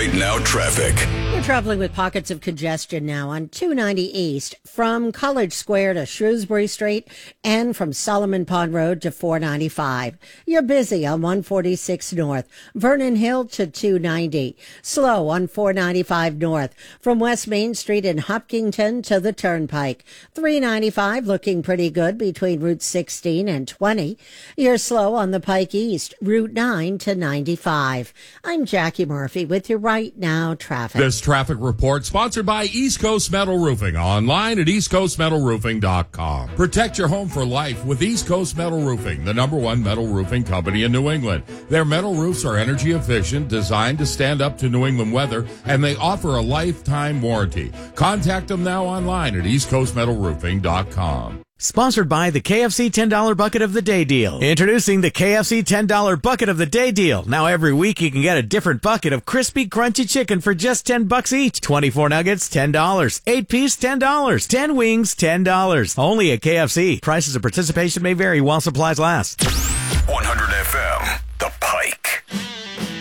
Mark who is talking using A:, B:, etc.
A: Right Now traffic.
B: We're traveling with pockets of congestion now on 290 East from College Square to Shrewsbury Street and from Solomon Pond Road to 495. You're busy on 146 North, Vernon Hill to 290. Slow on 495 North from West Main Street in Hopkinton to the Turnpike. 395 looking pretty good between Route 16 and 20. You're slow on the Pike East, Route 9 to 95. I'm Jackie Murphy with your Right Now traffic.
C: This traffic report sponsored by East Coast Metal Roofing, online at eastcoastmetalroofing.com. Protect your home for life with East Coast Metal Roofing, the #1 metal roofing company in New England. Their metal roofs are energy efficient, designed to stand up to New England weather, and they offer a lifetime warranty. Contact them now online at eastcoastmetalroofing.com.
D: Sponsored by the KFC $10 Bucket of the Day Deal. Introducing the KFC $10 Bucket of the Day Deal. Now every week you can get a different bucket of crispy, crunchy chicken for just $10 each. 24 nuggets, $10. 8-piece, $10. 10 wings, $10. Only at KFC. Prices of participation may vary while supplies last.
A: 100 FM, The Pike.